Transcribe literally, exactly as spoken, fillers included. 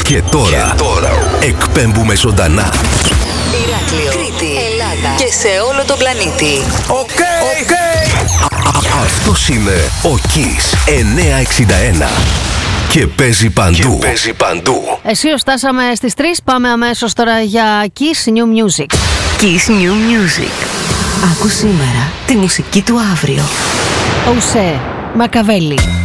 Και τώρα, και τώρα εκπέμπουμε ζωντανά. Ηράκλειο, Κρήτη, Ελλάδα και σε όλο τον πλανήτη. Οκ, okay, οκ. Okay. Αυτός είναι ο Kiss εννιακόσια εξήντα ένα. Και παίζει παντού. Και παίζει παντού. Εσύ φτάσαμε στις τρεις. Πάμε αμέσως τώρα για Kiss New Music. Kiss New Music. Άκου σήμερα τη μουσική του αύριο. Οσέ Μακαβέλη.